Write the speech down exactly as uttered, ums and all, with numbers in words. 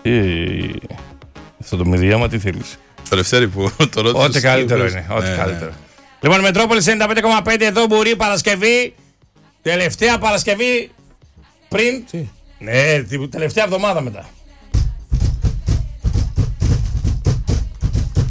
Αυτό το μηδιάμα τι θέλεις? Το Λευτέρη που το ρώτησε. Ό,τι καλύτερο είναι. Ό,τι ναι, καλύτερο. Ναι. Λοιπόν, Μετρόπολη ενενήντα πέντε κόμμα πέντε εδώ μπορεί Παρασκευή. Τελευταία Παρασκευή πριν. Τι? Ναι, την τελευταία εβδομάδα μετά.